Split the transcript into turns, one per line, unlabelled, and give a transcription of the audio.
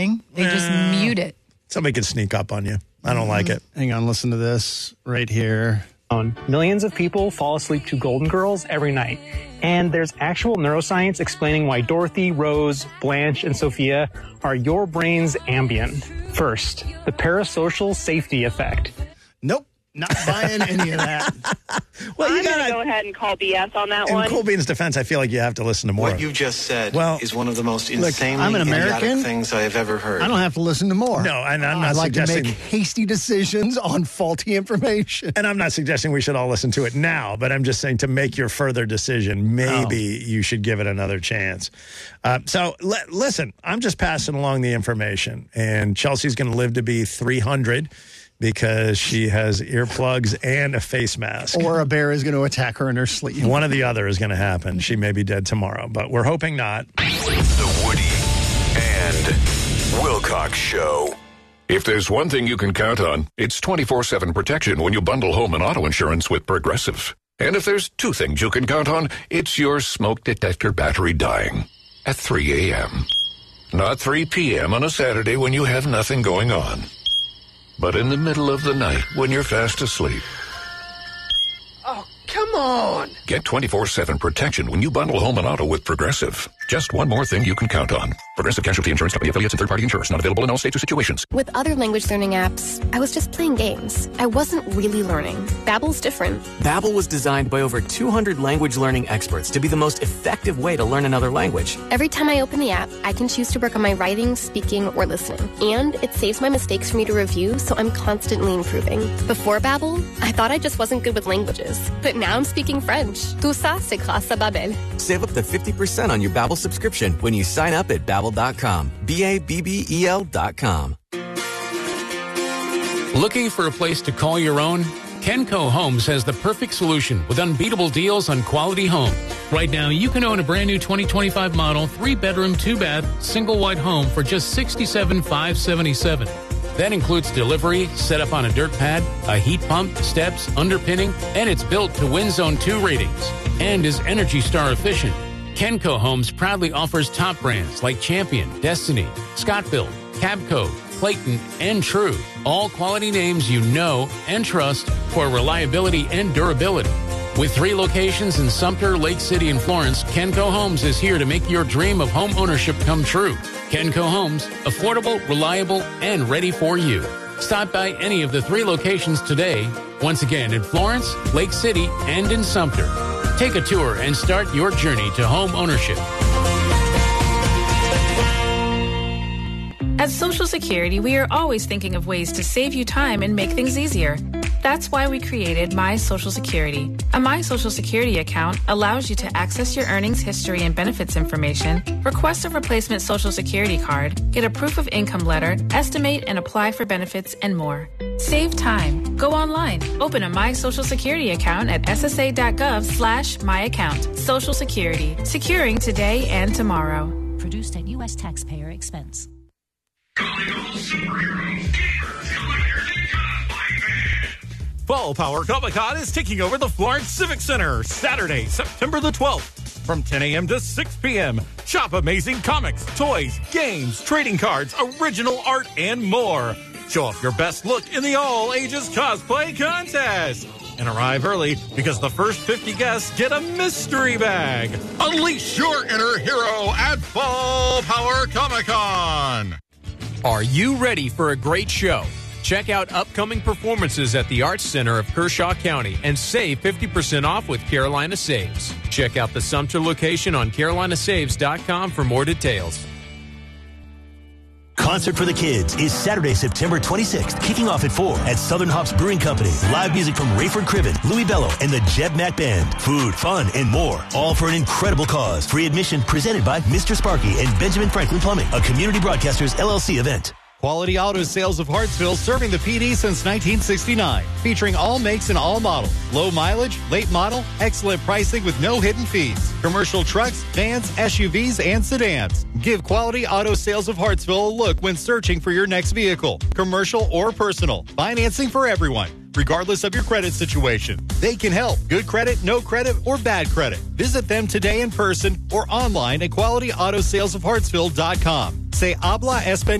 happening. They just mute it.
Somebody could sneak up on you. I don't like it.
Hang on, listen to this right here.
Millions of people fall asleep to Golden Girls every night. And there's actual neuroscience explaining why Dorothy, Rose, Blanche, and Sophia are your brain's Ambien. First, the parasocial safety effect.
Nope. Not buying any of that.
Well,
I'm going to go ahead and call BS on that one.
In Cool Bean's defense, I feel like you have to listen to more.
What you just said is one of the most
look,
insanely
I'm an American.
idiotic things I have ever heard.
I don't have to listen to more.
No, and I'm not
I like
suggesting...
to make hasty decisions on faulty information.
And I'm not suggesting we should all listen to it now, but I'm just saying to make your further decision, maybe you should give it another chance. Listen, I'm just passing along the information, and Chelsea's going to live to be 300 because she has earplugs and a face mask.
Or a bear is going to attack her in her sleep.
One or the other is going to happen. She may be dead tomorrow, but we're hoping not.
The Woody and Wilcox Show. If there's one thing you can count on, it's 24/7 protection when you bundle home and auto insurance with Progressive. And if there's two things you can count on, it's your smoke detector battery dying at 3 a.m. Not 3 p.m. on a Saturday when you have nothing going on, but in the middle of the night when you're fast asleep.
Oh, come on.
Get 24/7 protection when you bundle home and auto with Progressive. Just one more thing you can count on. Progressive Casualty Insurance Company affiliates and third-party insurers. Not available in all states or situations.
With other language learning apps, I was just playing games. I wasn't really learning. Babbel's different.
Babbel was designed by over 200 language learning experts to be the most effective way to learn another language.
Every time I open the app, I can choose to work on my writing, speaking, or listening. And it saves my mistakes for me to review, so I'm constantly improving. Before Babbel, I thought I just wasn't good with languages. But now I'm speaking French. Tout ça, c'est grâce à Babbel.
Save up to 50% on your Babbel subscription when you sign up at Babbel.com. BABBEL.com.
Looking for a place to call your own? Kenco Homes has the perfect solution with unbeatable deals on quality homes. Right now, you can own a brand new 2025 model, 3-bedroom, 2-bath, single wide home for just $67,577. That includes delivery, set up on a dirt pad, a heat pump, steps, underpinning, and it's built to win Zone 2 ratings and is Energy Star efficient. Kenco Homes proudly offers top brands like Champion, Destiny, Scott-Built, Cabco, Clayton, and True. All quality names you know and trust for reliability and durability. With 3 locations in Sumter, Lake City, and Florence, Kenco Homes is here to make your dream of home ownership come true. Kenco Homes, affordable, reliable, and ready for you. Stop by any of the 3 locations today. Once again, in Florence, Lake City, and in Sumter. Take a tour and start your journey to home ownership.
At Social Security, we are always thinking of ways to save you time and make things easier. That's why we created My Social Security. A My Social Security account allows you to access your earnings history and benefits information, request a replacement Social Security card, get a proof of income letter, estimate and apply for benefits, and more. Save time. Go online. Open a My Social Security account at ssa.gov/myaccount. Social Security. Securing today and tomorrow.
Produced at U.S. taxpayer expense.
Fall Power Comic-Con is taking over the Florence Civic Center Saturday, September the 12th from 10 a.m. to 6 p.m. Shop amazing comics, toys, games, trading cards, original art, and more. Show off your best look in the all-ages cosplay contest. And arrive early because the first 50 guests get a mystery bag. Unleash your inner hero at Fall Power Comic-Con.
Are you ready for a great show? Check out upcoming performances at the Arts Center of Kershaw County and save 50% off with Carolina Saves. Check out the Sumter location on carolinasaves.com for more details.
Concert for the Kids is Saturday, September 26th, kicking off at 4 at Southern Hops Brewing Company. Live music from Rayford Cribben, Louis Bello, and the Jeb Mack Band. Food, fun, and more. All for an incredible cause. Free admission presented by Mr. Sparky and Benjamin Franklin Plumbing, a Community Broadcasters LLC event.
Quality Auto Sales of Hartsville, serving the PD since 1969. Featuring all makes and all models. Low mileage, late model, excellent pricing with no hidden fees. Commercial trucks, vans, SUVs, and sedans. Give Quality Auto Sales of Hartsville a look when searching for your next vehicle. Commercial or personal. Financing for everyone, regardless of your credit situation. They can help. Good credit, no credit, or bad credit. Visit them today in person or online at QualityAutoSalesOfHartsville.com. Say habla español